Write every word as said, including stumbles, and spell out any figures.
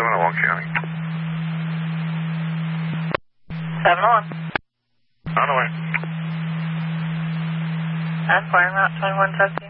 seven oh one County. seven oh one. On the way. And flying route twenty-one seventeen.